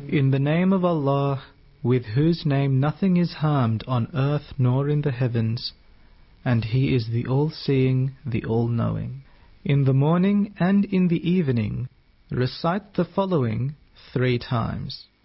In the name of Allah, with whose name nothing is harmed on earth nor in the heavens, and He is the all-seeing, the all-knowing. In the morning and in the evening, recite the following 3 times.